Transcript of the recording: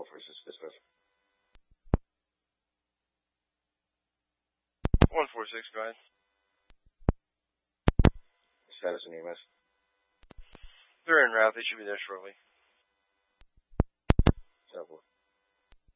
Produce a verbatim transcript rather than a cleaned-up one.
four six, dispatch. one four six, go ahead. Status on E M S. They're en route. They should be there shortly. Seven four.